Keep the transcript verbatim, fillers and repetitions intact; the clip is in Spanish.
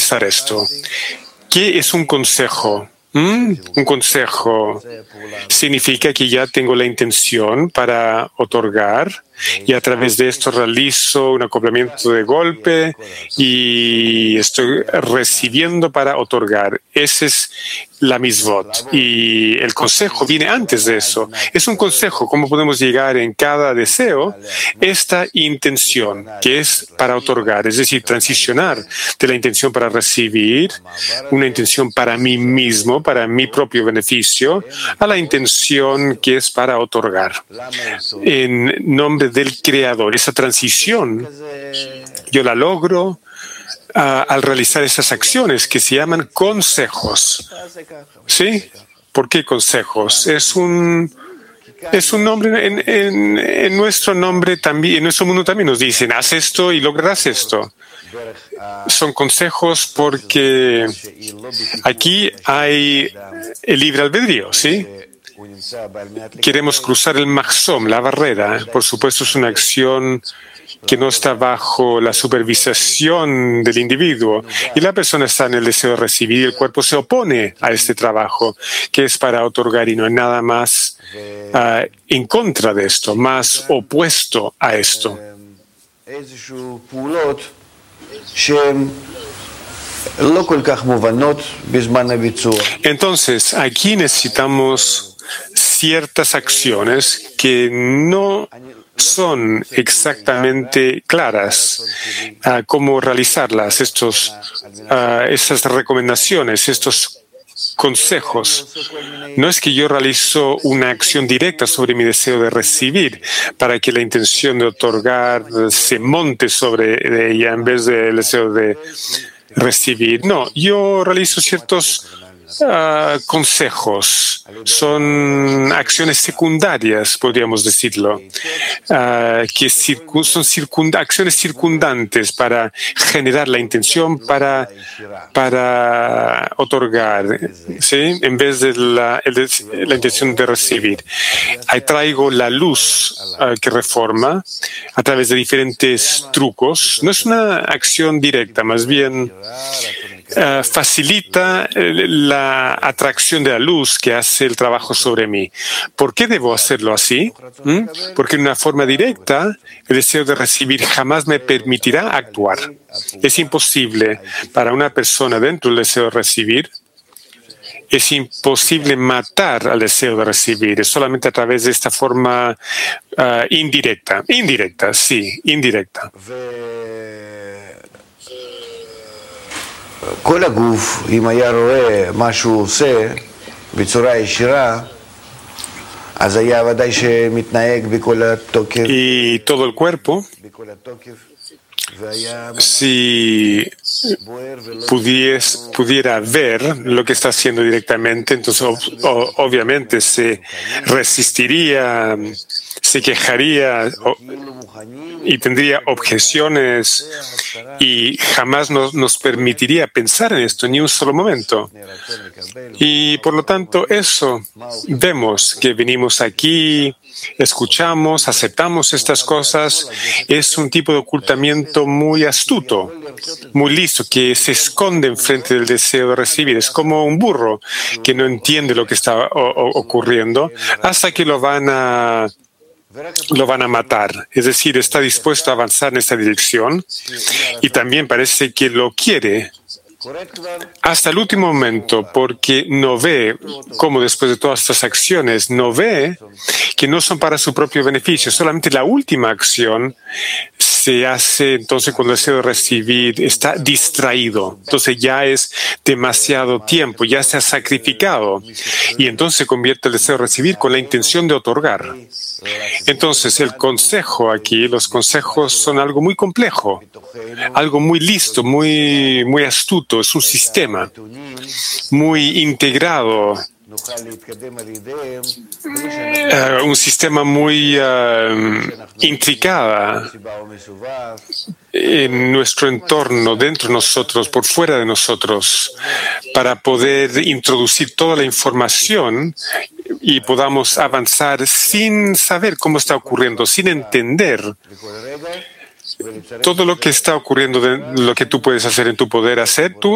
realizar esto. ¿Qué es un consejo? ¿Mm? Un consejo significa que ya tengo la intención para otorgar y a través de esto realizo un acoplamiento de golpe y estoy recibiendo para otorgar. Ese es la misvot. Y el consejo viene antes de eso. Es un consejo, cómo podemos llegar en cada deseo esta intención que es para otorgar, es decir, transicionar de la intención para recibir, una intención para mí mismo, para mi propio beneficio, a la intención que es para otorgar. En nombre del Creador, esa transición yo la logro uh, al realizar esas acciones que se llaman consejos. ¿Sí? ¿Por qué consejos? Es un, es un nombre, en, en, en nuestro nombre también, en nuestro mundo también nos dicen, haz esto y lograrás esto. Son consejos porque aquí hay el libre albedrío, ¿sí? Queremos cruzar el mahzom, la barrera. Por supuesto, es una acción que no está bajo la supervisación del individuo y la persona está en el deseo de recibir y el cuerpo se opone a este trabajo que es para otorgar y no es nada más uh, en contra de esto, más opuesto a esto. Entonces, aquí necesitamos ciertas acciones que no son exactamente claras uh, cómo realizarlas, estos, uh, esas recomendaciones, estos consejos. No es que yo realizo una acción directa sobre mi deseo de recibir para que la intención de otorgar se monte sobre ella en vez del deseo de recibir. No, yo realizo ciertos Uh, consejos, son acciones secundarias, podríamos decirlo, uh, que circu son circund acciones circundantes para generar la intención para, para otorgar, ¿sí? En vez de la, el, la intención de recibir. Ahí traigo la luz uh, que reforma a través de diferentes trucos. No es una acción directa, más bien Uh, facilita la atracción de la luz que hace el trabajo sobre mí. ¿Por qué debo hacerlo así? ¿Mm? Porque en una forma directa, el deseo de recibir jamás me permitirá actuar. Es imposible para una persona dentro del deseo de recibir. Es imposible matar al deseo de recibir. Es solamente a través de esta forma uh, indirecta. Indirecta, sí, indirecta. Y todo el cuerpo, si pudies, pudiera ver lo que está haciendo directamente, entonces o, obviamente se resistiría, se quejaría o, y tendría objeciones y jamás nos, nos permitiría pensar en esto ni un solo momento. Y por lo tanto eso, vemos que venimos aquí, escuchamos, aceptamos estas cosas, es un tipo de ocultamiento muy astuto, muy listo, que se esconde enfrente del deseo de recibir. Es como un burro que no entiende lo que está o, o, ocurriendo hasta que lo van a lo van a matar. Es decir, está dispuesto a avanzar en esta dirección y también parece que lo quiere hasta el último momento, porque no ve cómo después de todas estas acciones, no ve que no son para su propio beneficio. Solamente la última acción se hace entonces cuando el deseo de recibir está distraído. Entonces ya es demasiado tiempo, ya se ha sacrificado y entonces se convierte el deseo de recibir con la intención de otorgar. Entonces el consejo aquí, los consejos son algo muy complejo, algo muy listo, muy, muy astuto, es un sistema muy integrado. Uh, un sistema muy uh, intricado en nuestro entorno, dentro de nosotros, por fuera de nosotros, para poder introducir toda la información y podamos avanzar sin saber cómo está ocurriendo, sin entender todo lo que está ocurriendo, de lo que tú puedes hacer en tu poder hacer, tú